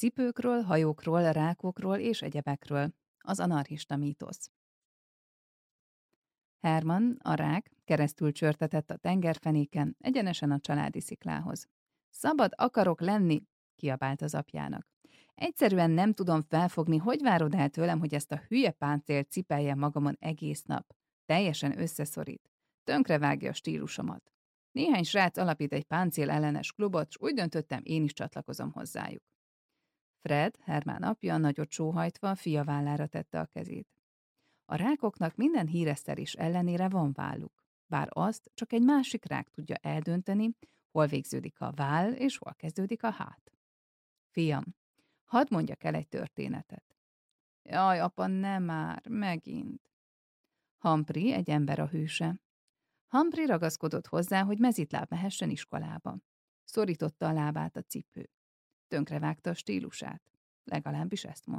Cipőkről, hajókról, rákokról és egyebekről. Az anarchista mítosz. Herman, a rák, keresztül csörtetett a tengerfenéken, egyenesen a családi sziklához. Szabad akarok lenni, kiabált az apjának. Egyszerűen nem tudom felfogni, hogy várod el tőlem, hogy ezt a hülye páncélt cipeljem magamon egész nap. Teljesen összeszorít. Tönkrevágja a stílusomat. Néhány srác alapít egy páncél ellenes klubot, s úgy döntöttem, én is csatlakozom hozzájuk. Fred, Herman apja, nagyot sóhajtva a fia vállára tette a kezét. A rákoknak minden híresztelés ellenére van válluk, bár azt csak egy másik rák tudja eldönteni, hol végződik a váll és hol kezdődik a hát. Fiam, hadd mondjak el egy történetet. Jaj, apa, nem már, megint. Humphrey egy ember a hőse. Humphrey ragaszkodott hozzá, hogy mezitláb mehessen iskolába. Szorította a lábát a cipő. Tönkrevágta a stílusát. Legalábbis ezt mondta.